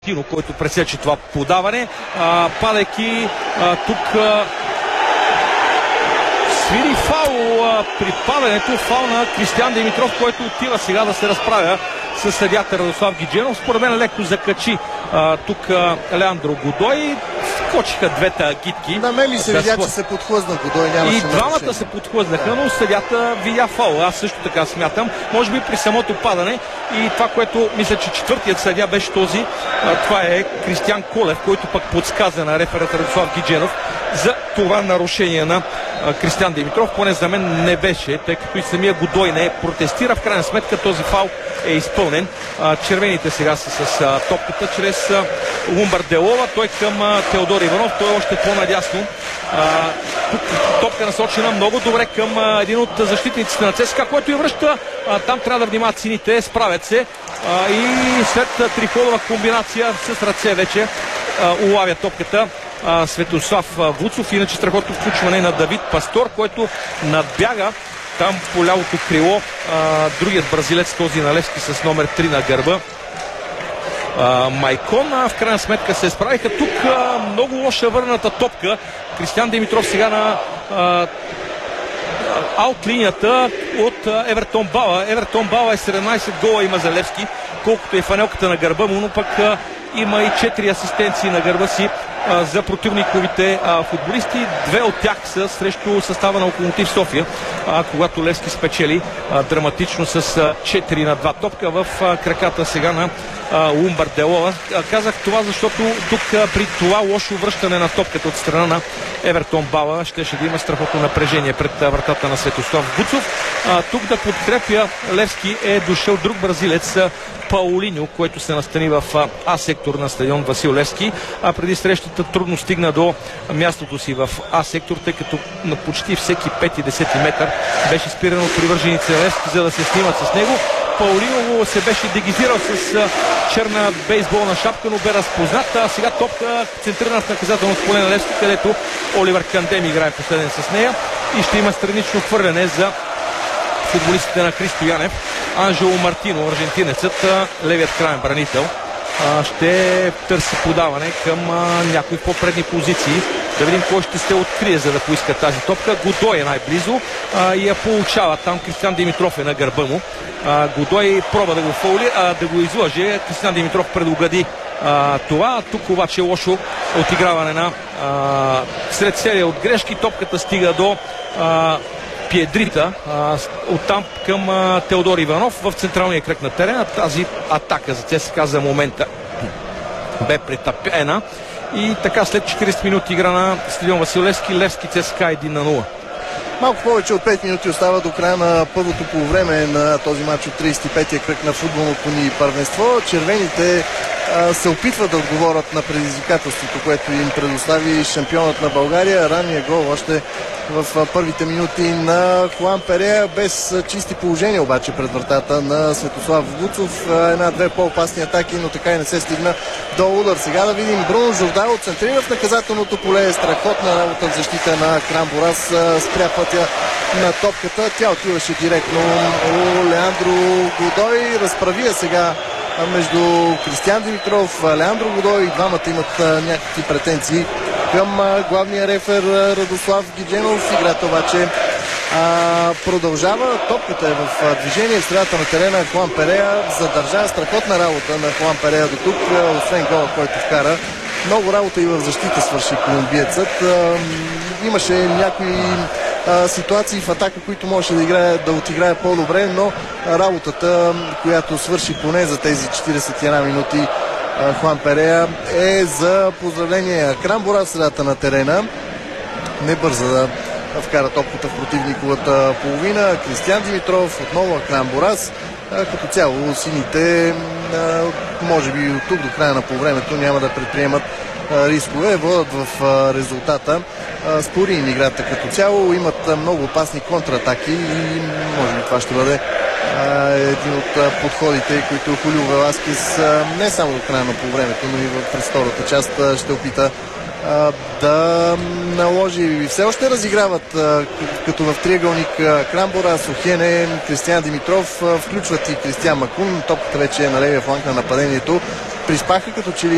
Тино, който пресече това подаване, падайки тук свири фаул при падането, фаул на Кристиян Димитров, който отива сега да се разправя с съдията Радослав Гидженов. Според мен леко закачи тук Леандро Годой. Скочиха двете агитки. На мен ми се видя, че се подхлъзна Годой. И двамата се подхлъзнаха, но съдята видя фаул. Аз също така смятам. Може би при самото падане и това, което мисля, че четвъртият съдия беше този. Това е Кристиян Колев, който пък подсказа на реферата Радослав Гидженов за това нарушение на Кристиян Димитров. Поне за мен не беше, тъй като и самия Годой не протестира. В крайна сметка този фаул е изпълнен. Червените сега са с топката чрез Лумбар Делова. Той към Теодор Иванов. Той е още по-надясно. Тук топка насочена много добре към един от защитниците на ЦСКА, който я връща. Там трябва да внимават сините. Справят се. И след триходова комбинация с ръце вече улавя топката Светослав Вуцов. Иначе страхотно включване на Давид Пастор, който надбяга там по лявото крило другият бразилец, този на Левски с номер 3 на гърба. Майкон, в крайна сметка се справиха. Тук много лоша върната топка. Кристиян Димитров сега на аут линията от Евертон Бала. Евертон Бала е 17 гола има за Левски, колкото е фанелката на гърба му, но пък има и 4 асистенции на гърба си за противниковите футболисти. Две от тях са срещу състава на Локомотив София, когато Левски спечели драматично с 4-2 топка в краката сега на Лумбар Делова. Казах това, защото тук при това лошо връщане на топката от страна на Евертон Бала щеше да има страхотно напрежение пред вратата на Светослав Вуцов. Тук да подкрепя Левски е дошъл друг бразилец, Паулиньо, който се настани в А сектор на стадион Васил Левски, а преди срещата трудно стигна до мястото си в А сектор, тъй като на почти всеки 5 и 10 метър беше спиран от привърженици Левски, за да се снимат с него. Паулиньо се беше дегизирал с черна бейсболна шапка, но бе разпознат. Сега топка центрирана в наказателното поле на Левски, където Оливер Кандем играе последен с нея и ще има странично хвърляне за футболистите на Христо Янев. Анжело Мартино, аржентинецът, левият краен бранител, ще търси подаване към някои по-предни позиции. Да видим кой ще се открие, за да поиска тази топка. Годой е най-близо и я получава. Там Кристиян Димитров е на гърба му. Годой пробва да го фаули, да го излъже. Кристиян Димитров предугади това. Тук обаче лошо отиграване на сред серия от грешки. Топката стига до Пиедрита, оттам към Теодор Иванов в централния кръг на терена. Тази атака за ЦСКА за момента бе претъпена и така след 40 минути игра на стадион Васил Левски, Левски ЦСКА 1-0. Малко повече от 5 минути остава до края на първото полувреме на този матч от 35-я кръг на футболното ни първенство. Червените се опитват да отговорят на предизвикателството, което им предостави шампионът на България. Ранния гол още в първите минути на Хуан Перея, без чисти положения обаче пред вратата на Светослав Вуцов. Една-две по-опасни атаки, но така и не се стигна до удар. Сега да видим Бруно Жордало центрира в наказателното поле. Страхотна работа в защита на Кран Борас. Спря пътя на топката. Тя отиваше директно у Леандро Годой. Разправи я сега между Кристиян Димитров, Леандро Годой. Двамата имат някакви претенции към главния рефер Радослав Гидженов. Играта обаче продължава. Топката е в движение в средата на терена. Хуан Перея задържа. Страхотна работа на Хуан Перея до тук, освен гола, който вкара. Много работа и в защита свърши колумбиецът. Имаше някои ситуации в атака, които можеше да отиграе по-добре, но работата, която свърши поне за тези 41 минути Хуан Перея, е за поздравление. Кран Борас в средата на терена не бърза да вкара топката в противниковата половина. Кристиян Димитров, отново Кран Борас. Като цяло сините може би от тук до края на полувремето няма да предприемат рискове, водят в резултата. Спори им играта като цяло, имат много опасни контратаки и може би това ще бъде един от подходите, които Хулио Веласкес не само до края на полувремето, но и през втората част ще опита да наложи. Все още разиграват като в триъгълник Кран Борас, Охене, Кристиян Димитров, включват и Кристиян Макун. Топката вече е на левия фланг на нападението. Приспаха като че ли